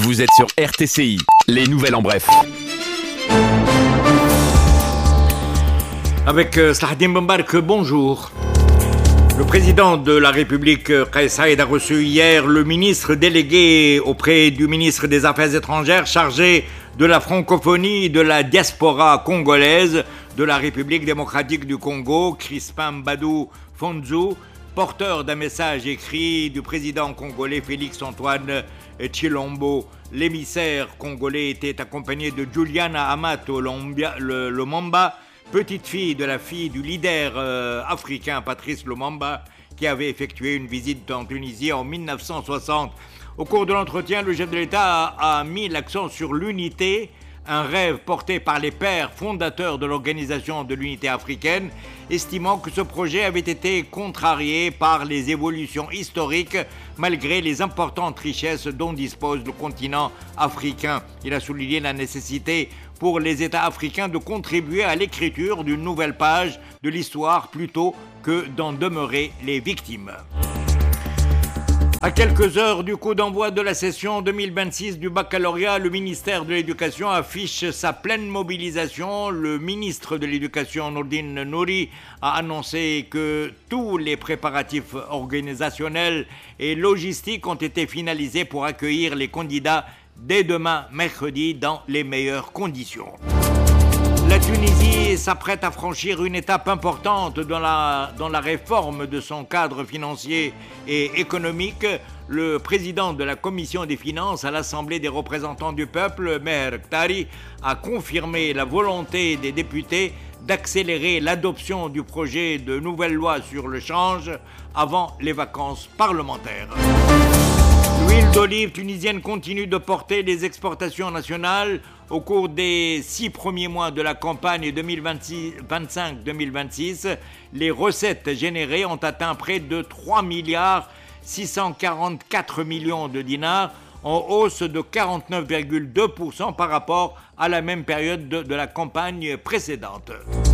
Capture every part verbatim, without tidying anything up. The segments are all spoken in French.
Vous êtes sur R T C I, les nouvelles en bref. Avec euh, Slahdin Bambark, bonjour. Le président de la République, Kais Saied, a reçu hier le ministre délégué auprès du ministre des Affaires étrangères chargé de la francophonie et de la diaspora congolaise de la République démocratique du Congo, Crispin Mbadou Fonzu, porteur d'un message écrit du président congolais Félix-Antoine Tshilombo. L'émissaire congolais était accompagné de Juliana Amato Lumumba, petite fille de la fille du leader euh, africain Patrice Lumumba, qui avait effectué une visite en Tunisie en mille neuf cent soixante. Au cours de l'entretien, le chef de l'État a, a mis l'accent sur l'unité, un rêve porté par les pères fondateurs de l'Organisation de l'Unité africaine, estimant que ce projet avait été contrarié par les évolutions historiques malgré les importantes richesses dont dispose le continent africain. Il a souligné la nécessité pour les États africains de contribuer à l'écriture d'une nouvelle page de l'histoire plutôt que d'en demeurer les victimes. À quelques heures du coup d'envoi de la session deux mille vingt-six du baccalauréat, le ministère de l'Éducation affiche sa pleine mobilisation. Le ministre de l'Éducation, Nourdine Nouri, a annoncé que tous les préparatifs organisationnels et logistiques ont été finalisés pour accueillir les candidats dès demain, mercredi, dans les meilleures conditions. La Tunisie s'apprête à franchir une étape importante dans la, dans la réforme de son cadre financier et économique. Le président de la Commission des finances à l'Assemblée des représentants du peuple, Meher Ktari, a confirmé la volonté des députés d'accélérer l'adoption du projet de nouvelle loi sur le change avant les vacances parlementaires. L'huile d'olive tunisienne continue de porter les exportations nationales. Au cours des six premiers mois de la campagne deux mille vingt-cinq deux mille vingt-six, les recettes générées ont atteint près de trois milliards six cent quarante-quatre millions de dinars, en hausse de quarante-neuf virgule deux pour cent par rapport à la même période de, de la campagne précédente.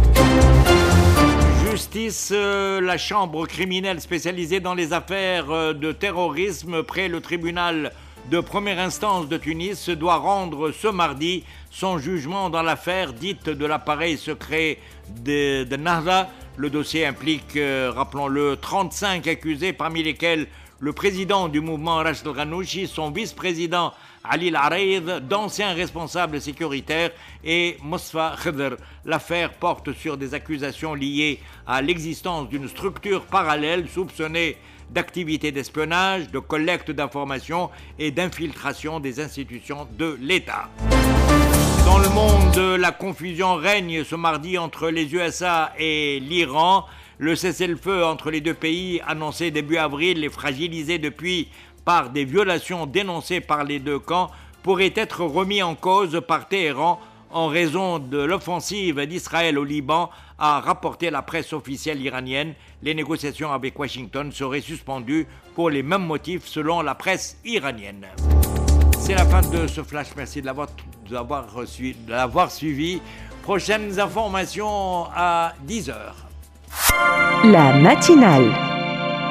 Justice, euh, la chambre criminelle spécialisée dans les affaires euh, de terrorisme près le tribunal de première instance de Tunis doit rendre ce mardi son jugement dans l'affaire dite de l'appareil secret de, de Nahda. Le dossier implique, euh, rappelons-le, trente-cinq accusés, parmi lesquels le président du mouvement Rachid Ghannouchi, son vice-président Ali Al-Araïd, d'anciens responsables sécuritaires et Mosfa Khedr. L'affaire porte sur des accusations liées à l'existence d'une structure parallèle soupçonnée d'activités d'espionnage, de collecte d'informations et d'infiltration des institutions de l'État. Dans le monde, la confusion règne ce mardi entre les U S A et l'Iran. Le cessez-le-feu entre les deux pays, annoncé début avril et fragilisé depuis par des violations dénoncées par les deux camps, pourrait être remis en cause par Téhéran en raison de l'offensive d'Israël au Liban, a rapporté la presse officielle iranienne. Les négociations avec Washington seraient suspendues pour les mêmes motifs selon la presse iranienne. C'est la fin de ce flash. Merci de l'avoir, de l'avoir, reçu, de l'avoir suivi. Prochaines informations à dix heures. La matinale.